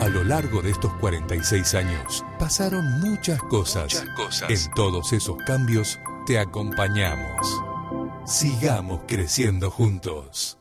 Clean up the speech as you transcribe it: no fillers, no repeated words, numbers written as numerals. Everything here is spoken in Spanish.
lo largo de estos 46 años pasaron muchas cosas. En todos esos cambios te acompañamos. Sigamos creciendo juntos.